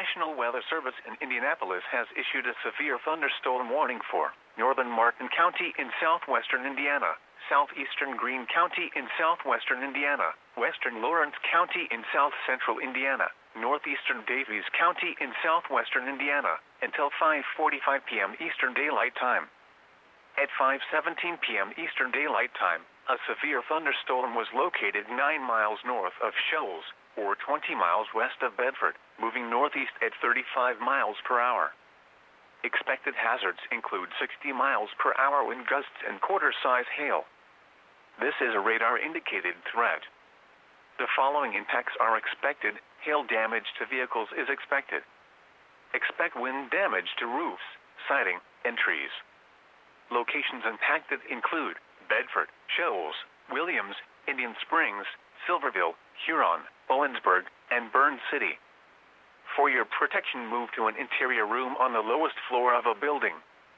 National Weather Service in Indianapolis has issued a severe thunderstorm warning for northern Martin County in southwestern Indiana, southeastern Greene County in southwestern Indiana, western Lawrence County in south-central Indiana, northeastern Daviess County in southwestern Indiana, until 5:45 p.m. Eastern Daylight Time. At 5:17 p.m. Eastern Daylight Time, a severe thunderstorm was located 9 miles north of Shoals, or 20 miles west of Bedford, moving northeast at 35 miles per hour. Expected hazards include 60 miles per hour wind gusts and quarter-size hail. This is a radar-indicated threat. The following impacts are expected. Hail damage to vehicles is expected. Expect wind damage to roofs, siding, and trees. Locations impacted include Bedford, Shoals, Williams, Indian Springs, Silverville, Huron, Owensburg, and Burns City. For your protection, move to an interior room on the lowest floor of a building.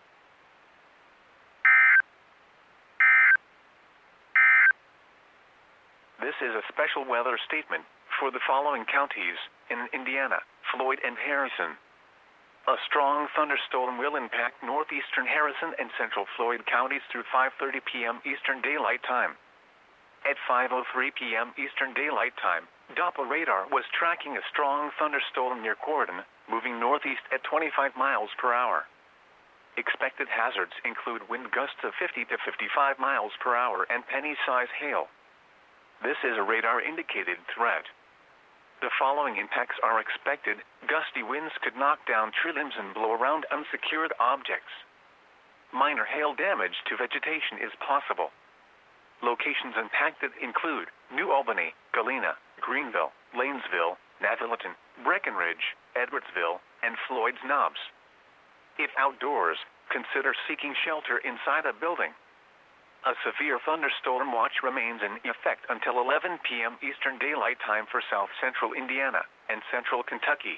This is a special weather statement for the following counties in Indiana: Floyd and Harrison. A strong thunderstorm will impact northeastern Harrison and central Floyd counties through 5:30 p.m. Eastern Daylight Time. At 5:03 p.m. Eastern Daylight Time, Doppler radar was tracking a strong thunderstorm near Corydon, moving northeast at 25 miles per hour. Expected hazards include wind gusts of 50 to 55 miles per hour and penny-size hail. This is a radar-indicated threat. The following impacts are expected. Gusty winds could knock down tree limbs and blow around unsecured objects. Minor hail damage to vegetation is possible. Locations impacted include New Albany, Galena, Greenville, Lanesville, Navaluton, Breckenridge, Edwardsville, and Floyd's Knobs. If outdoors, consider seeking shelter inside a building. A severe thunderstorm watch remains in effect until 11 p.m. Eastern Daylight Time for south-central Indiana and central Kentucky.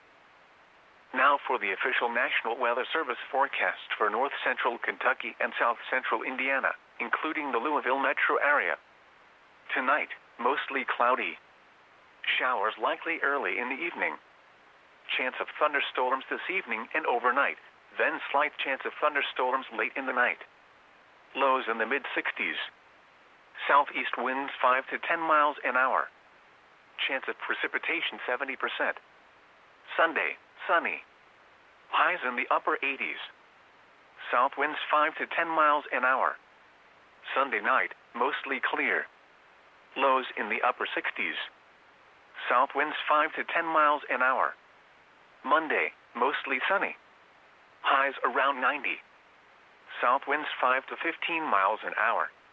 Now for the official National Weather Service forecast for north-central Kentucky and south-central Indiana, including the Louisville metro area. Tonight, mostly cloudy. Showers likely early in the evening. Chance of thunderstorms this evening and overnight, then slight chance of thunderstorms late in the night. Lows in the mid-60s. Southeast winds 5 to 10 miles an hour. Chance of precipitation 70%. Sunday, sunny. Highs in the upper 80s. South winds 5 to 10 miles an hour. Sunday night, mostly clear. Lows in the upper 60s. South winds 5 to 10 miles an hour. Monday, mostly sunny. Highs around 90. South winds 5 to 15 miles an hour.